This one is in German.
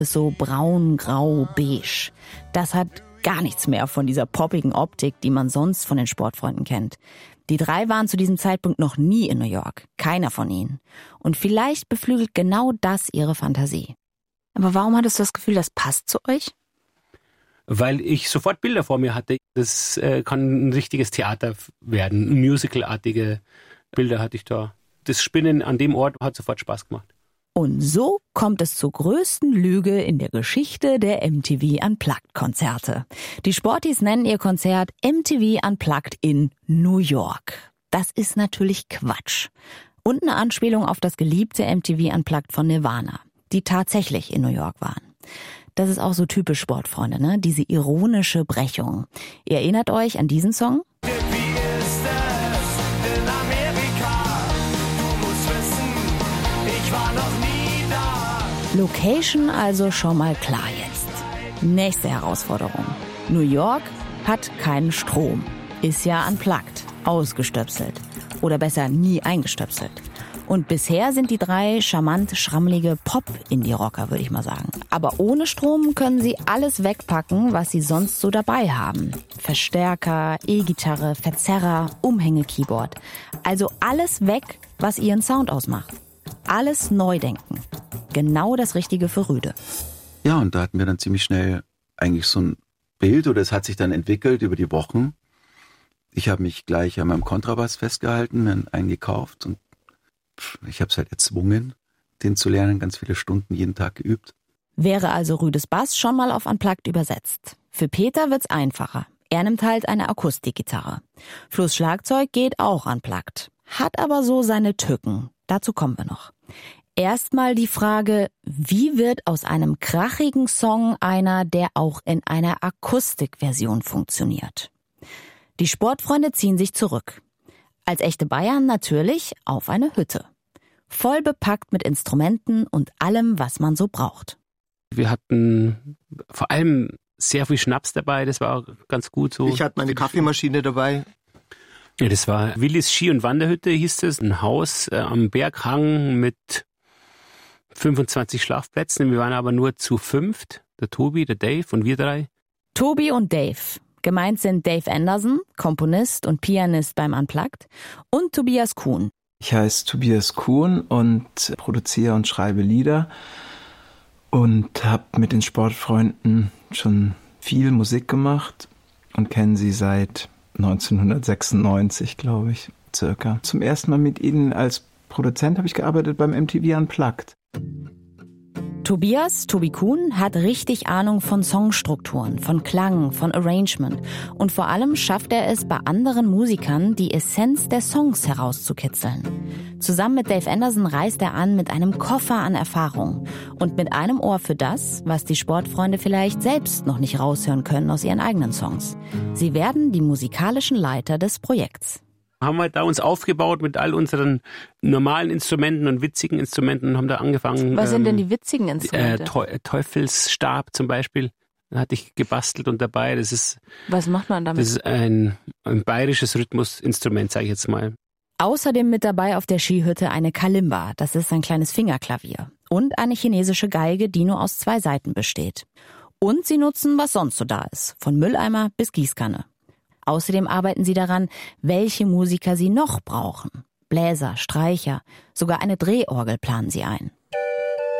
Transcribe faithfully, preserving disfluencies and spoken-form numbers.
ist so braun, grau, beige. Das hat gar nichts mehr von dieser poppigen Optik, die man sonst von den Sportfreunden kennt. Die drei waren zu diesem Zeitpunkt noch nie in New York. Keiner von ihnen. Und vielleicht beflügelt genau das ihre Fantasie. Aber warum hattest du das Gefühl, das passt zu euch? Weil ich sofort Bilder vor mir hatte. Das äh, kann ein richtiges Theater werden. Musicalartige Bilder hatte ich da. Das Spinnen an dem Ort hat sofort Spaß gemacht. Und so kommt es zur größten Lüge in der Geschichte der M T V Unplugged-Konzerte. Die Sporties nennen ihr Konzert M T V Unplugged in New York. Das ist natürlich Quatsch. Und eine Anspielung auf das geliebte M T V Unplugged von Nirvana, die tatsächlich in New York waren. Das ist auch so typisch Sportfreunde, ne? Diese ironische Brechung. Ihr erinnert euch an diesen Song? Location also schon mal klar jetzt. Nächste Herausforderung. New York hat keinen Strom. Ist ja unplugged, ausgestöpselt. Oder besser nie eingestöpselt. Und bisher sind die drei charmant schrammelige Pop-Indie-Rocker, würde ich mal sagen. Aber ohne Strom können sie alles wegpacken, was sie sonst so dabei haben. Verstärker, E-Gitarre, Verzerrer, Umhänge-Keyboard. Also alles weg, was ihren Sound ausmacht. Alles neu denken. Genau das Richtige für Rüde. Ja, und da hatten wir dann ziemlich schnell eigentlich so ein Bild, oder es hat sich dann entwickelt über die Wochen. Ich habe mich gleich an meinem Kontrabass festgehalten, mir einen gekauft und ich habe es halt erzwungen, den zu lernen, ganz viele Stunden jeden Tag geübt. Wäre also Rüdes Bass schon mal auf Unplugged übersetzt. Für Peter wird's einfacher. Er nimmt halt eine Akustikgitarre. Flo's Schlagzeug geht auch Unplugged. Hat aber so seine Tücken. Dazu kommen wir noch. Erstmal die Frage, wie wird aus einem krachigen Song einer, der auch in einer Akustikversion funktioniert? Die Sportfreunde ziehen sich zurück. Als echte Bayern natürlich auf eine Hütte. Voll bepackt mit Instrumenten und allem, was man so braucht. Wir hatten vor allem sehr viel Schnaps dabei, das war auch ganz gut so. Ich hatte meine Kaffeemaschine dabei. Ja, das war Willis Ski- und Wanderhütte, hieß es. Ein Haus äh, am Berghang mit fünfundzwanzig Schlafplätzen. Wir waren aber nur zu fünft. Der Tobi, der Dave und wir drei. Tobi und Dave. Gemeint sind Dave Anderson, Komponist und Pianist beim Unplugged, und Tobias Kuhn. Ich heiße Tobias Kuhn und produziere und schreibe Lieder und habe mit den Sportfreunden schon viel Musik gemacht und kenne sie seit neunzehnhundertsechsundneunzig, glaube ich, circa. Zum ersten Mal mit ihnen als Produzent habe ich gearbeitet beim M T V Unplugged. Tobias, Tobi Kuhn, hat richtig Ahnung von Songstrukturen, von Klang, von Arrangement. Und vor allem schafft er es, bei anderen Musikern die Essenz der Songs herauszukitzeln. Zusammen mit Dave Anderson reist er an mit einem Koffer an Erfahrung und mit einem Ohr für das, was die Sportfreunde vielleicht selbst noch nicht raushören können aus ihren eigenen Songs. Sie werden die musikalischen Leiter des Projekts. Haben wir da uns aufgebaut mit all unseren normalen Instrumenten und witzigen Instrumenten und haben da angefangen. Was sind ähm, denn die witzigen Instrumente? Äh, Teu- Teufelsstab zum Beispiel, da hatte ich gebastelt und dabei. Das ist, Was macht man damit? das ist ein, ein bayerisches Rhythmusinstrument, sage ich jetzt mal. Außerdem mit dabei auf der Skihütte eine Kalimba, das ist ein kleines Fingerklavier. Und eine chinesische Geige, die nur aus zwei Saiten besteht. Und sie nutzen, was sonst so da ist, von Mülleimer bis Gießkanne. Außerdem arbeiten sie daran, welche Musiker sie noch brauchen. Bläser, Streicher, sogar eine Drehorgel planen sie ein.